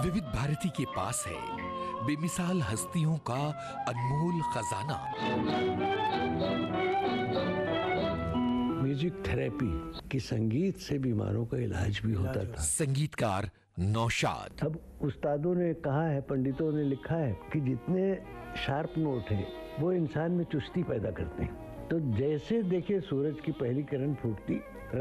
विविध भारती के पास है बेमिसाल हस्तियों का अनमोल खजाना। म्यूजिक थेरेपी कि संगीत से बीमारों का इलाज भी होता था। संगीतकार नौशाद। अब उस्तादों ने कहा है, पंडितों ने लिखा है कि जितने शार्प नोट हैं वो इंसान में चुस्ती पैदा करते हैं। तो जैसे देखिए सूरज की पहली किरण फूटती